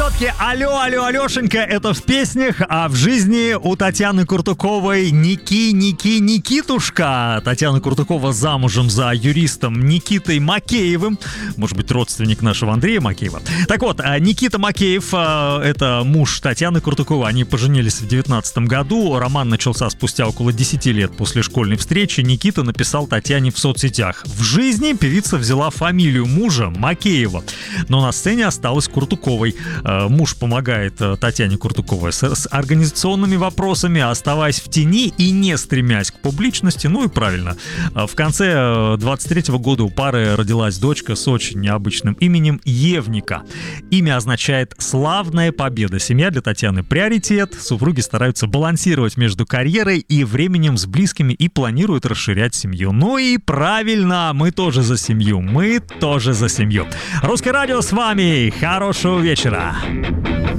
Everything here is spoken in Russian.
все-таки алло, Алешенька, это в песнях, а в жизни у Татьяны Куртуковой Никитушка. Татьяна Куртукова замужем за юристом Никитой Макеевым, может быть, родственник нашего Андрея Макеева. Так вот, Никита Макеев, это муж Татьяны Куртуковой, они поженились в 2019 году, роман начался спустя около 10 лет после школьной встречи. Никита написал Татьяне в соцсетях: в жизни певица взяла фамилию мужа Макеева, но на сцене осталась Куртуковой. Муж помогает Татьяне Куртуковой с организационными вопросами, оставаясь в тени и не стремясь к публичности. Ну и правильно. В конце 23 года у пары родилась дочка с очень необычным именем Евника. Имя означает «славная победа». Семья для Татьяны приоритет. Супруги стараются балансировать между карьерой и временем с близкими и планируют расширять семью. Ну и правильно, мы тоже за семью. Мы тоже за семью. Русское радио с вами. Хорошего вечера.